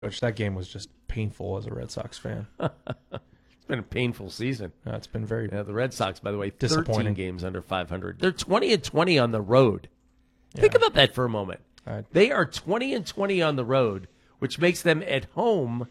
Coach, that game was just painful as a Red Sox fan. It's been a painful season. It's been very the Red Sox, by the way, 13 disappointing. games under 500. They're 20-20 on the road. Think about that for a moment. They are 20-20 on the road, which makes them at home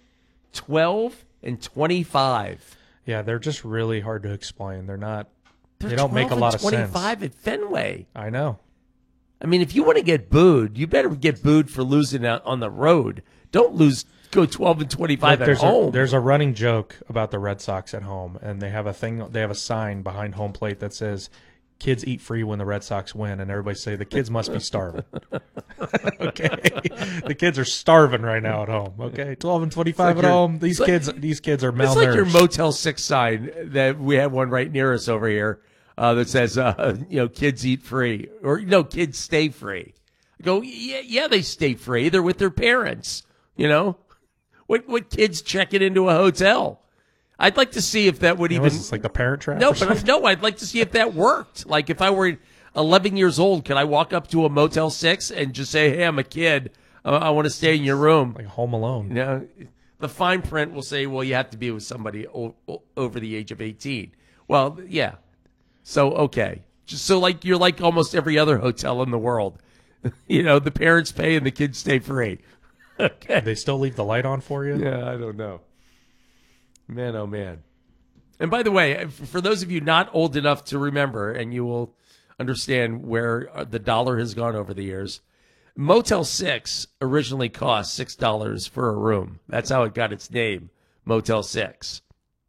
12-25. Yeah, they're just really hard to explain. They They're don't make a lot of sense. 25 at Fenway. I know. I mean, if you want to get booed, you better get booed for losing out on the road. Don't go 12-25 at home. There's a running joke about the Red Sox at home, and they have a sign behind home plate that says, "Kids eat free when the Red Sox win," and everybody say the kids must be starving. Okay, the kids are starving right now at home. Okay, 12-25 at home. These kids are malnourished. It's like your Motel 6 sign that we have one right near us over here that says, kids eat free, or no, kids stay free. I go, yeah, they stay free. They're with their parents. What kids check it into a hotel? I'd like to see if that would even. It's like the Parent Trap. No, I'd like to see if that worked. Like if I were 11 years old, could I walk up to a Motel 6 and just say, "Hey, I'm a kid. I want to stay in your room." Like Home Alone. The fine print will say, "Well, you have to be with somebody over the age of 18." Well, yeah. So okay, like you're like almost every other hotel in the world. The parents pay and the kids stay free. Okay. They still leave the light on for you? Yeah, I don't know. Man, oh man. And by the way, for those of you not old enough to remember, and you will understand where the dollar has gone over the years, Motel 6 originally cost $6 for a room. That's how it got its name, Motel 6.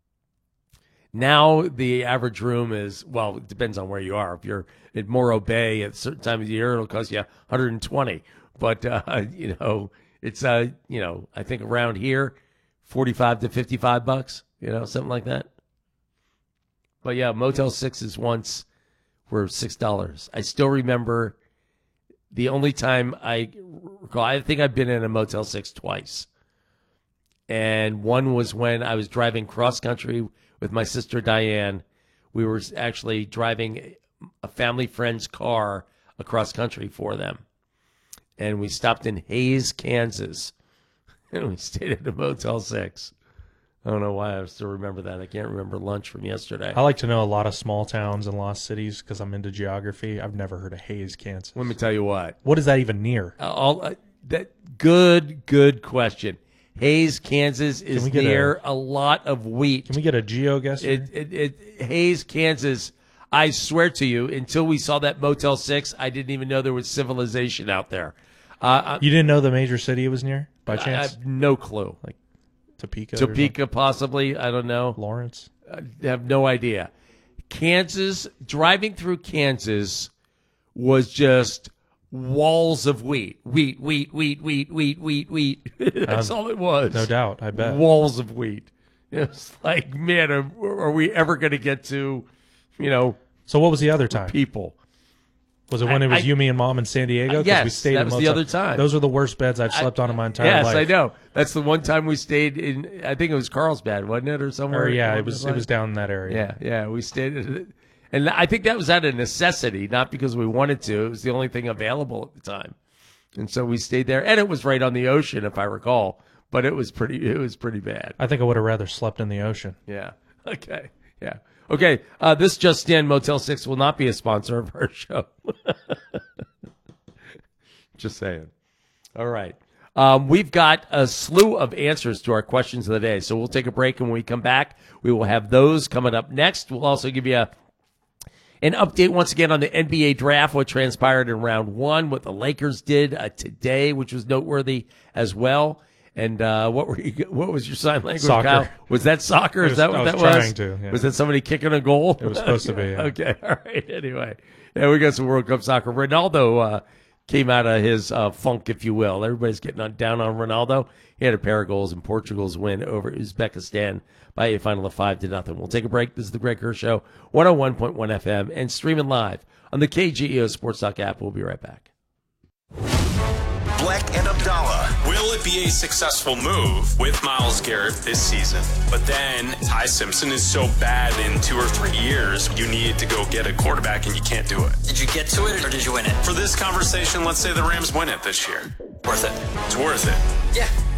Now the average room is, well, it depends on where you are. If you're at Morro Bay at a certain time of the year, it'll cost you $120. But, it's, I think around here, $45 to $55, something like that. But yeah, Motel 6s once were $6. I still remember the only time I think I've been in a Motel 6 twice. And one was when I was driving cross country with my sister Diane. We were actually driving a family friend's car across country for them. And we stopped in Hays, Kansas, and we stayed at a Motel 6. I don't know why I still remember that. I can't remember lunch from yesterday. I like to know a lot of small towns and lost cities because I'm into geography. I've never heard of Hays, Kansas. Let me tell you what. What is that even near? Good question. Hays, Kansas is near a lot of wheat. Can we get a geo guess? Hays, Kansas. I swear to you, until we saw that Motel 6, I didn't even know there was civilization out there. You didn't know the major city it was near, by chance? I have no clue. Like Topeka? Topeka, possibly. I don't know. Lawrence? I have no idea. Kansas, driving through Kansas was just walls of wheat. Wheat. That's all it was. No doubt, I bet. Walls of wheat. It's like, man, are we ever going to get to, So what was the other time? People. Was it when it was you, me, and Mom in San Diego? Yes, we stayed that in was Motel. the other time. Those were the worst beds I've slept on in my entire life. Yes, I know. That's the one time we stayed in, I think it was Carlsbad, wasn't it, or somewhere? It was down in that area. Yeah, we stayed at it. And I think that was out of necessity, not because we wanted to. It was the only thing available at the time. And so we stayed there. And it was right on the ocean, if I recall. But it was pretty bad. I think I would have rather slept in the ocean. Yeah. Okay. Yeah. Okay. This Just In Motel 6 will not be a sponsor of our show. Just saying. All right. We've got a slew of answers to our questions of the day. So we'll take a break, and when we come back, we will have those coming up next. We'll also give you an update once again on the NBA draft, what transpired in round one, what the Lakers did today, which was noteworthy as well. And what was your sign language, soccer. Kyle? Was that soccer? Is that what that was? Trying to. Yeah. Was that somebody kicking a goal? It was supposed to be. Yeah. Okay. All right. Anyway, yeah, we got some World Cup soccer. Ronaldo came out of his funk, if you will. Everybody's getting down on Ronaldo. He had a pair of goals in Portugal's win over Uzbekistan by a final of 5-0. We'll take a break. This is the Greg Kerr Show, 101.1 FM, and streaming live on the KGEO Sports Talk app. We'll be right back. Black and Abdallah. Will it be a successful move with Myles Garrett this season? But then Ty Simpson is so bad in 2 or 3 years, you need to go get a quarterback and you can't do it. Did you get to it or did you win it? For this conversation, let's say the Rams win it this year. Worth it. It's worth it. Yeah.